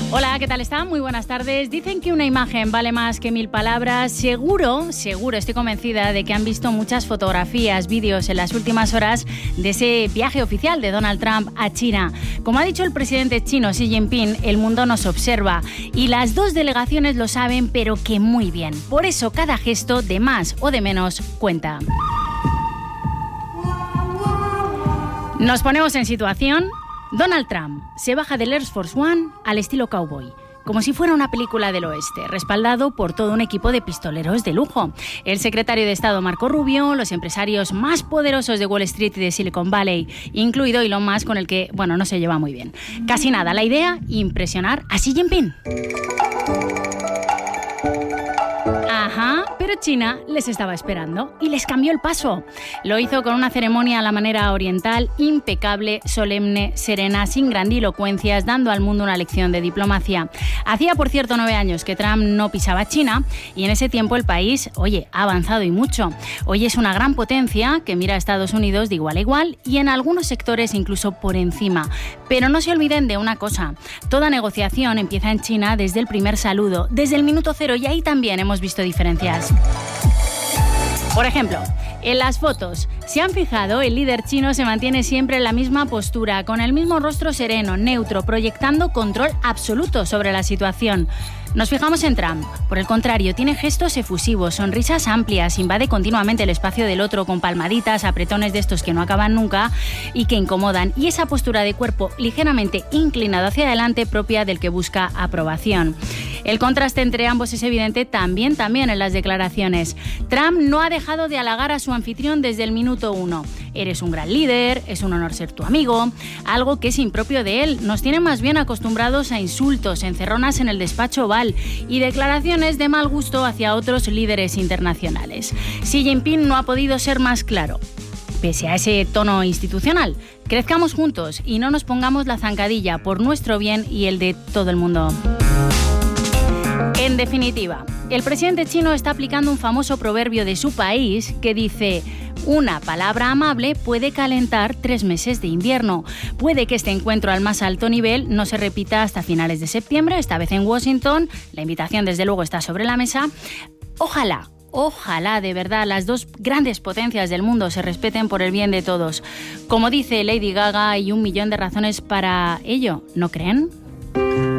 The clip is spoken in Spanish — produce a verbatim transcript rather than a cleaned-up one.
Hola, ¿qué tal están? Muy buenas tardes. Dicen que una imagen vale más que mil palabras. Seguro, seguro, estoy convencida de que han visto muchas fotografías, vídeos en las últimas horas de ese viaje oficial de Donald Trump a China. Como ha dicho el presidente chino Xi Jinping, el mundo nos observa y las dos delegaciones lo saben, pero que muy bien. Por eso cada gesto, de más o de menos, cuenta. Nos ponemos en situación. Donald Trump se baja del Air Force One al estilo cowboy, como si fuera una película del oeste, respaldado por todo un equipo de pistoleros de lujo. El secretario de Estado Marco Rubio, los empresarios más poderosos de Wall Street y de Silicon Valley, incluido Elon Musk, con el que, bueno, no se lleva muy bien. Casi nada, la idea, impresionar a Xi Jinping. Ajá, pero China les estaba esperando y les cambió el paso. Lo hizo con una ceremonia a la manera oriental, impecable, solemne, serena, sin grandilocuencias, dando al mundo una lección de diplomacia. Hacía, por cierto, nueve años que Trump no pisaba China y en ese tiempo el país, oye, ha avanzado y mucho. Hoy es una gran potencia que mira a Estados Unidos de igual a igual y en algunos sectores incluso por encima. Pero no se olviden de una cosa, toda negociación empieza en China desde el primer saludo, desde el minuto cero, y ahí también hemos visto diferencias. Por ejemplo, en las fotos, ¿se han fijado? El líder chino se mantiene siempre en la misma postura, con el mismo rostro sereno, neutro, proyectando control absoluto sobre la situación. Nos fijamos en Trump. Por el contrario, tiene gestos efusivos, sonrisas amplias, invade continuamente el espacio del otro con palmaditas, apretones de estos que no acaban nunca y que incomodan, y esa postura de cuerpo ligeramente inclinado hacia adelante propia del que busca aprobación. El contraste entre ambos es evidente también, también en las declaraciones. Trump no ha dejado de halagar a su anfitrión desde el minuto uno. Eres un gran líder, es un honor ser tu amigo, algo que es impropio de él. Nos tiene más bien acostumbrados a insultos, encerronas en el despacho oval y declaraciones de mal gusto hacia otros líderes internacionales. Xi Jinping no ha podido ser más claro. Pese a ese tono institucional, crezcamos juntos y no nos pongamos la zancadilla por nuestro bien y el de todo el mundo. En definitiva, el presidente chino está aplicando un famoso proverbio de su país que dice: una palabra amable puede calentar tres meses de invierno. Puede que este encuentro al más alto nivel no se repita hasta finales de septiembre, esta vez en Washington. La invitación, desde luego, está sobre la mesa. Ojalá, ojalá de verdad las dos grandes potencias del mundo se respeten por el bien de todos. Como dice Lady Gaga, hay un millón de razones para ello, ¿no creen?